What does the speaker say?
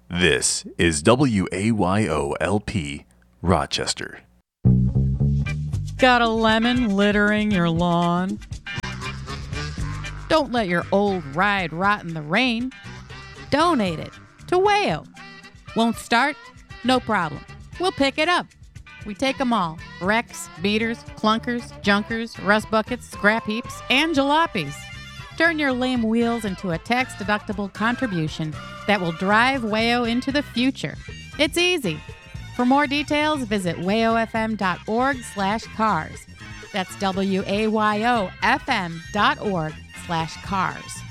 This is WAYO-LP, Rochester. Got a lemon littering your lawn? Don't let your old ride rot in the rain. Donate it to WAYO. Won't start? No problem. We'll pick it up. We take them all. Wrecks, beaters, clunkers, junkers, rust buckets, scrap heaps, and jalopies. Turn your lame wheels into a tax-deductible contribution that will drive WAYO into the future. It's easy. For more details, visit wayofm.org/cars. That's WAYOFM.org/cars.